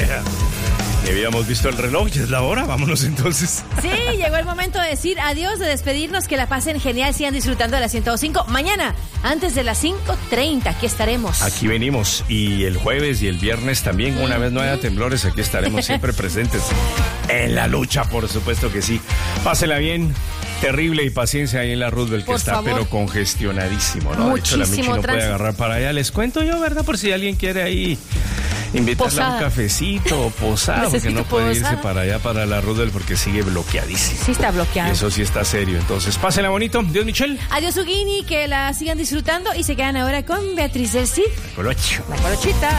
Yeah. Y habíamos visto el reloj, ya es la hora, vámonos entonces. Sí, llegó el momento de decir adiós, de despedirnos, que la pasen genial, sigan disfrutando de la 105. Mañana, antes de las 5:30, aquí estaremos. Aquí venimos, y el jueves y el viernes también, una vez no haya temblores, aquí estaremos siempre presentes en la lucha, por supuesto que sí. Pásela bien. Terrible, y paciencia ahí en la Roosevelt, que está pero congestionadísimo, ¿no? Muchísimo de hecho, la Michi no puede tránsito. agarrar para allá. Les cuento yo, ¿verdad? Por si alguien quiere ahí invitarle a un cafecito o posada, porque no puede irse para allá, para la Roosevelt, porque sigue bloqueadísimo. Sí está bloqueado. Eso sí está serio. Entonces, pásenla bonito. Dios, Michelle. Adiós, Ugini, que la sigan disfrutando y se quedan ahora con Beatriz del Cid. Colocho. La colochita.